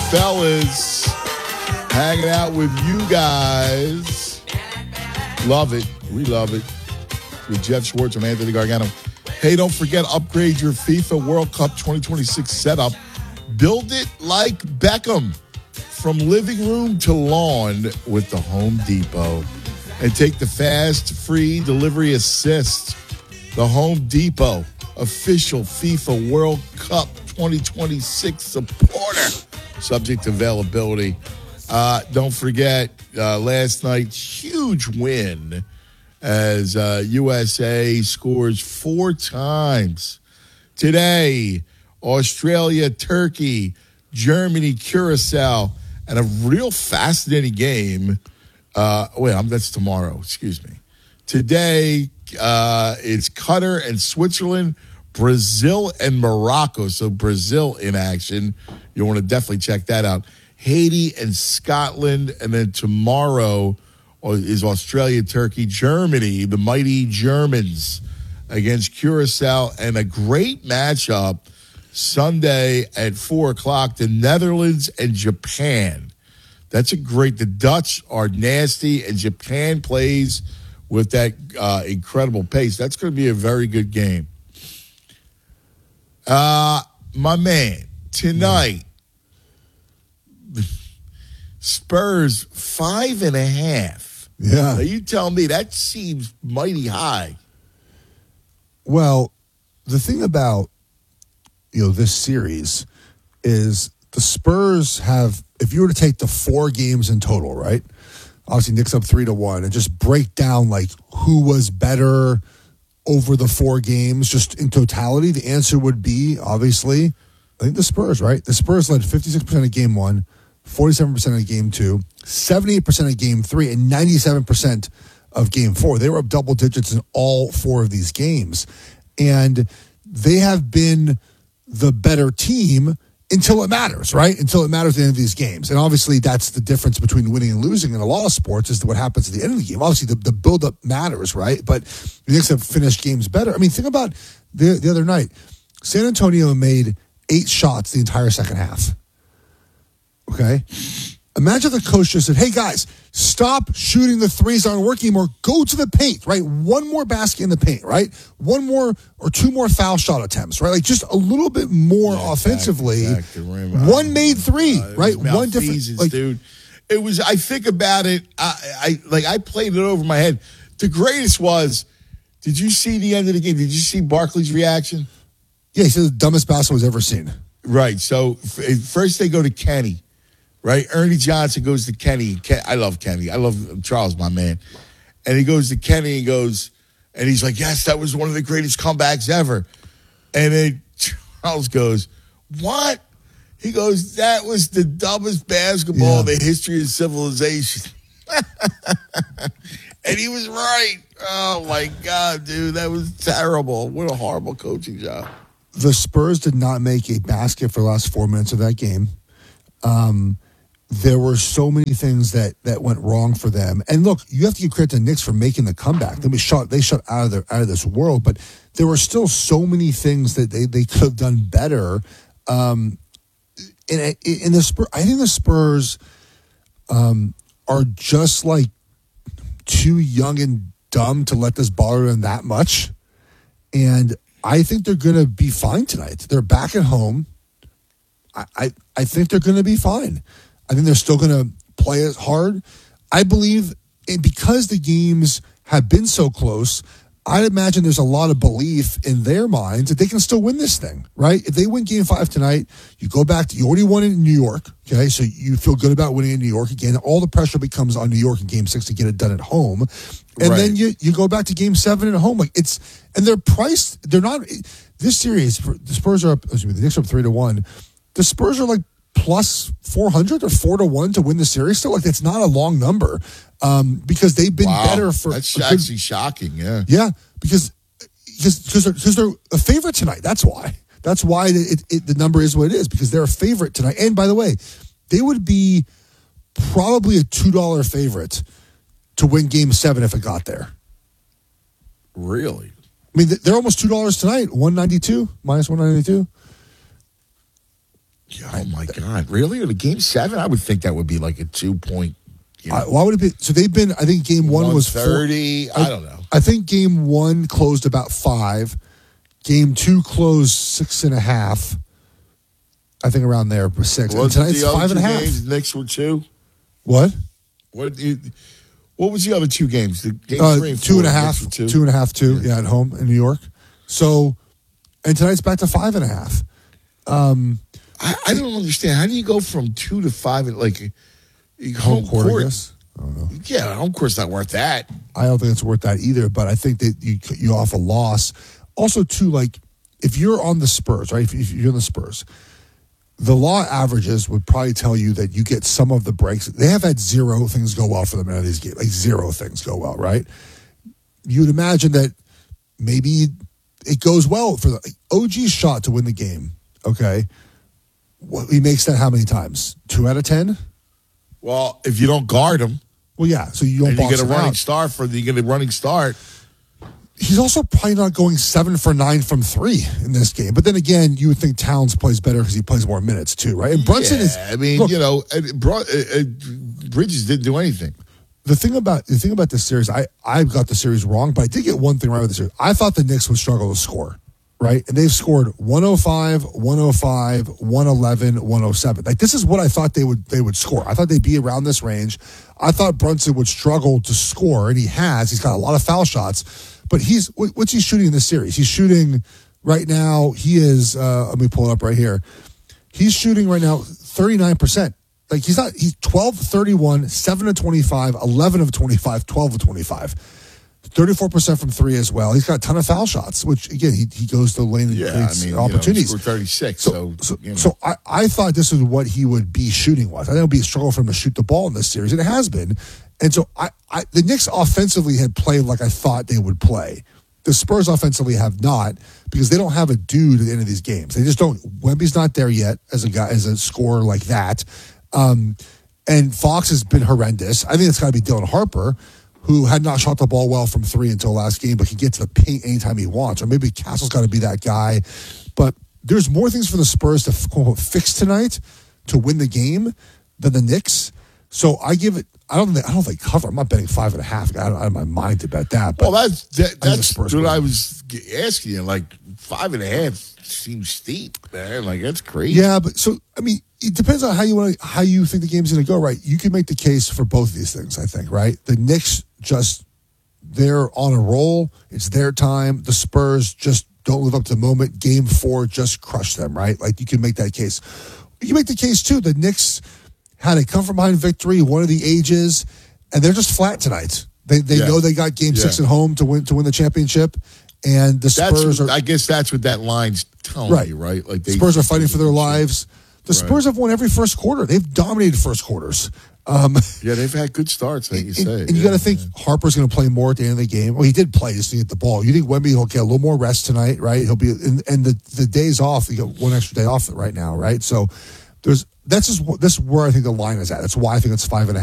fellas. Hanging out with you guys. Love it. We love it. With Jeff Schwartz and Anthony Gargano. Hey, don't forget, upgrade your FIFA World Cup 2026 setup. Build it like Beckham. From living room to lawn with the Home Depot. And take the fast, free delivery assist. The Home Depot, official FIFA World Cup 2026 supporter. Subject to availability. Don't forget, last night's huge win as USA scores 4 times. Today, Australia, Turkey, Germany, Curacao, and a real fascinating game. That's tomorrow. Excuse me. Today, it's Qatar and Switzerland, Brazil and Morocco. So Brazil in action. You want to definitely check that out. Haiti and Scotland. And then tomorrow is Australia, Turkey, Germany, the mighty Germans against Curacao. And a great matchup Sunday at 4 o'clock, the Netherlands and Japan. That's the Dutch are nasty, and Japan plays with that incredible pace. That's going to be a very good game. My man, tonight, Spurs 5.5. Yeah. Now you tell me, that seems mighty high. Well, the thing about this series is the Spurs have, if you were to take the 4 games in total, right? Obviously, Knicks up 3-1, and just break down like who was better over the 4 games, just in totality, the answer would be obviously, I think the Spurs, right? The Spurs led 56% of game 1, 47% of game 2, 78% of game 3, and 97% of game 4. They were up double digits in all 4 of these games, and they have been the better team until it matters, right? Until it matters at the end of these games. And obviously that's the difference between winning and losing in a lot of sports is what happens at the end of the game. Obviously the build-up matters, right? But the Knicks have finished games better. I mean, think about the other night. San Antonio made 8 shots the entire second half. Okay? Imagine the coach just said, hey, guys, stop shooting the threes that aren't working anymore. Go to the paint, right? One more basket in the paint, right? 1 more or 2 more foul shot attempts, right? Like just a little bit more offensively. One made 3, right? One different, like, dude. It was, I think about it, I played it over my head. The greatest was, did you see the end of the game? Did you see Barkley's reaction? Yeah, he said the dumbest basketball he's ever seen. Right. So first they go to Kenny. Right, Ernie Johnson goes to Kenny. I love Kenny. I love Charles, my man. And he goes to Kenny and goes, and he's like, yes, that was one of the greatest comebacks ever. And then Charles goes, what? He goes, that was the dumbest basketball in the history of civilization. And he was right. Oh, my God, dude, that was terrible. What a horrible coaching job. The Spurs did not make a basket for the last 4 minutes of that game. There were so many things that went wrong for them. And look, you have to give credit to the Knicks for making the comeback. They shot out of this world, but there were still so many things that they could have done better. In the Spurs, I think the Spurs are just like too young and dumb to let this bother them that much. And I think they're going to be fine tonight. They're back at home. I think they're going to be fine. I think they're still going to play it hard. I believe because the games have been so close, I imagine there's a lot of belief in their minds that they can still win this thing, right? If they win Game 5 tonight, you go back to, you already won it in New York, okay? So you feel good about winning in New York again. All the pressure becomes on New York in Game 6 to get it done at home. And then you go back to Game 7 at home. And they're priced, they're not, this series, the Spurs are up, the Knicks are up 3-1. The Spurs are like plus 400 or 4-1 to win the series. Still, that's not a long number because they've been better for. That's actually shocking. Yeah, yeah, because they're a favorite tonight. That's why. That's why the number is what it is, because they're a favorite tonight. And by the way, they would be probably a $2 favorite to win Game 7 if it got there. Really? I mean, they're almost $2 tonight. 192 minus 192. Oh, my God. Really? In a game 7? I would think that would be like a 2-point. Why would it be? So they've been, I think game 1 was 30. I don't know. I think game 1 closed about 5. Game 2 closed 6.5. I think around there for 6. And tonight's 5.5. Knicks were 2. What? What was the other 2 games? The game 3 and 4, 2.5. 2.5, 2. Yeah, at home in New York. So, and tonight's back to 5.5. I don't understand. How do you go from 2 to 5? Like home court, I guess? I don't know. Yeah, home court's not worth that. I don't think it's worth that either. But I think that you off a loss. Also, too, like if you're on the Spurs, right? If you're on the Spurs, the law averages would probably tell you that you get some of the breaks. They have had 0 things go well for them in these games, like 0 things go well, right? You'd imagine that maybe it goes well for the OG's shot to win the game. Okay. Well, he makes that how many times? 2 out of 10? Well, if you don't guard him. Well, yeah. So you don't and box you get a running out. start you get a running start. He's also probably not going 7 for 9 from 3 in this game. But then again, you would think Towns plays better because he plays more minutes too, right? And Brunson is. I mean, look, Bridges didn't do anything. The thing about this series, I got the series wrong, but I did get one thing right with the series. I thought the Knicks would struggle to score, right? And they've scored 105, 105, 111, 107. Like this is what I thought they would score. I thought they'd be around this range. I thought Brunson would struggle to score, and he has. He's got a lot of foul shots. But what's he shooting in this series? He's shooting right now. He is. Let me pull it up right here. He's shooting right now 39%. Like he's 12 31, 7 of 25, 11 of 25, 12 of 25. 34% from 3 as well. He's got a ton of foul shots, which again he goes to the lane and creates opportunities. He scored 36. So I thought this is what he would be shooting with. I think it would be a struggle for him to shoot the ball in this series, and it has been. And so the Knicks offensively had played like I thought they would play. The Spurs offensively have not because they don't have a dude at the end of these games. They just don't. Wemby's not there yet as a scorer like that. And Fox has been horrendous. I think it's got to be Dylan Harper, who had not shot the ball well from 3 until last game, but can get to the paint anytime he wants. Or maybe Castle's got to be that guy. But there's more things for the Spurs to quote unquote, fix tonight to win the game than the Knicks. So I give it. I don't think cover. I'm not betting 5.5. I don't have my mind to bet that. But well, that's what I was asking you. Like 5.5 seems steep, man. Like that's crazy. Yeah, but so I mean, it depends on how you think the game's going to go. Right? You can make the case for both of these things. I think. Right? The Knicks they're on a roll. It's their time. The Spurs just don't live up to the moment. Game 4 just crushed them. Right? Like you can make that case. You can make the case too. The Knicks had a come-from-behind victory, one of the ages, and they're just flat tonight. They know they got Game 6 at home to win the championship, and the Spurs are. I guess that's what that line's telling you, right? Like the Spurs are fighting for their lives. The Spurs have won every first quarter. They've dominated first quarters. Yeah, they've had good starts, like you say. And you got to think Harper's going to play more at the end of the game. Well, he did play just to get the ball. You think Wemby will get a little more rest tonight, right? He'll be and the days off. You got one extra day off right now, right? So this is where I think the line is at. That's why I think it's 5.5.